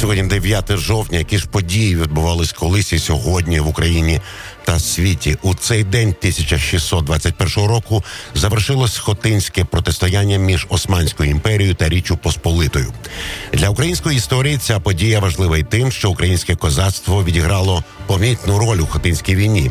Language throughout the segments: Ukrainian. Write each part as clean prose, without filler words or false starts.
Сьогодні 9 жовтня. Які ж події відбувались колись і сьогодні в Україні та світі? У цей день 1621 року завершилось Хотинське протистояння між Османською імперією та Річчю Посполитою. Для української історії ця подія важлива й тим, що українське козацтво відіграло помітну роль у Хотинській війні.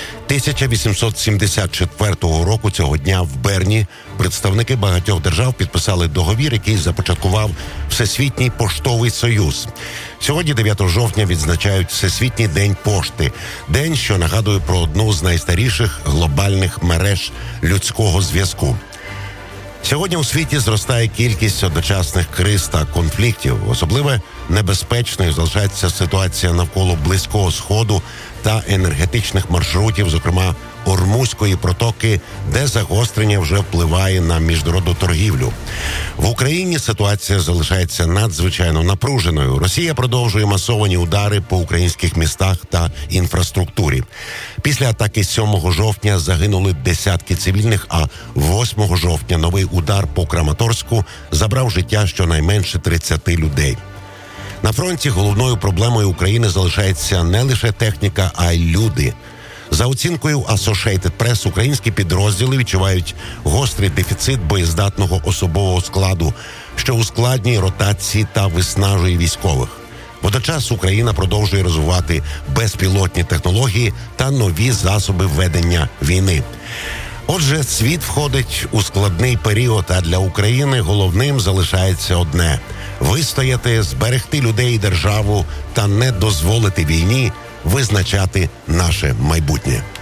1874 року цього дня в Берні представники багатьох держав підписали договір, який започаткував Всесвітній поштовий союз. Сьогодні, 9 жовтня, відзначають Всесвітній день пошти. День, що нагадує про одну з найстаріших глобальних мереж людського зв'язку. Сьогодні у світі зростає кількість одночасних криз та конфліктів. Особливо небезпечною залишається ситуація навколо Близького Сходу та енергетичних маршрутів, зокрема Ормузької протоки, де загострення вже впливає на міжнародну торгівлю. В Україні ситуація залишається надзвичайно напруженою. Росія продовжує масовані удари по українських містах та інфраструктурі. Після атаки 7 жовтня загинули десятки цивільних, а 8 жовтня новий удар по Краматорську забрав життя щонайменше 30 людей. На фронті головною проблемою України залишається не лише техніка, а й люди. За оцінкою Associated Press, українські підрозділи відчувають гострий дефіцит боєздатного особового складу, що ускладнює ротації та виснажує військових. Водночас Україна продовжує розвивати безпілотні технології та нові засоби ведення війни. Отже, світ входить у складний період, а для України головним залишається одне – вистояти, зберегти людей і державу та не дозволити війні визначати наше майбутнє.